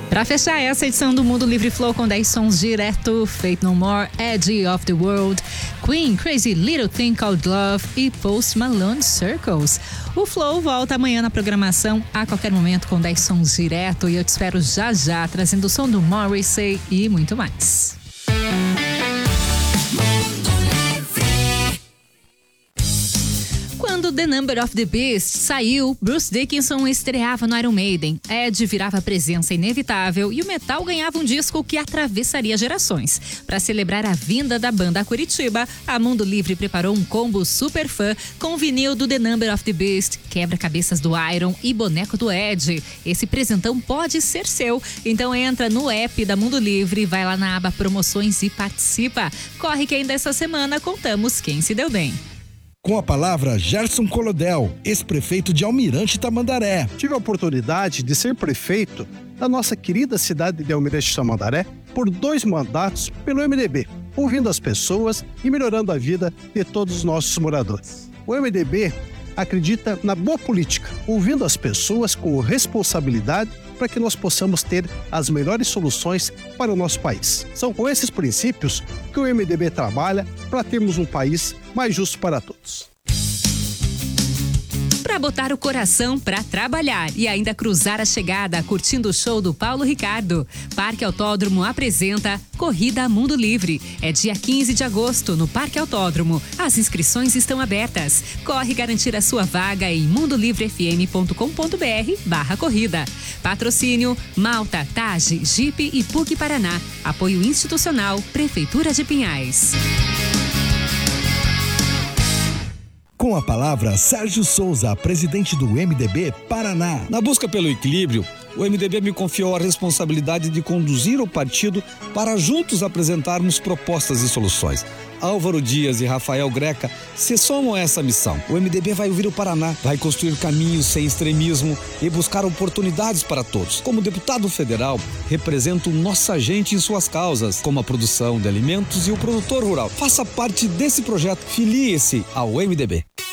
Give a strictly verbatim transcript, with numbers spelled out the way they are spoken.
Pra fechar essa edição do Mundo Livre Flow com dez sons direto, Faith No More, Edge of the World, Queen, Crazy Little Thing Called Love e Post Malone, Circles. O Flow volta amanhã na programação a qualquer momento com dez sons direto e eu te espero já já trazendo o som do Morrissey e muito mais. Quando The Number of the Beast saiu, Bruce Dickinson estreava no Iron Maiden, Ed virava presença inevitável e o metal ganhava um disco que atravessaria gerações. Para celebrar a vinda da banda a Curitiba, a Mundo Livre preparou um combo super fã com vinil do The Number of the Beast, quebra-cabeças do Iron e boneco do Ed. Esse presentão pode ser seu, então entra no app da Mundo Livre, vai lá na aba promoções e participa. Corre que ainda essa semana contamos quem se deu bem. Com a palavra, Gerson Colodel, ex-prefeito de Almirante Tamandaré. Tive a oportunidade de ser prefeito da nossa querida cidade de Almirante Tamandaré por dois mandatos pelo M D B, ouvindo as pessoas e melhorando a vida de todos os nossos moradores. O M D B acredita na boa política, ouvindo as pessoas com responsabilidade para que nós possamos ter as melhores soluções para o nosso país. São com esses princípios que o M D B trabalha para termos um país mais justo para todos. Para botar o coração para trabalhar e ainda cruzar a chegada curtindo o show do Paulo Ricardo, Parque Autódromo apresenta Corrida Mundo Livre. É dia quinze de agosto no Parque Autódromo. As inscrições estão abertas. Corre garantir a sua vaga em mundolivrefm.com.br barra corrida. Patrocínio Malta, Tage, Jeep e P U C Paraná. Apoio institucional Prefeitura de Pinhais. Com a palavra, Sérgio Souza, presidente do M D B Paraná. Na busca pelo equilíbrio, o M D B me confiou a responsabilidade de conduzir o partido para juntos apresentarmos propostas e soluções. Álvaro Dias e Rafael Greca se somam a essa missão. O M D B vai ouvir o Paraná, vai construir caminhos sem extremismo e buscar oportunidades para todos. Como deputado federal, represento nossa gente em suas causas, como a produção de alimentos e o produtor rural. Faça parte desse projeto, filie-se ao M D B.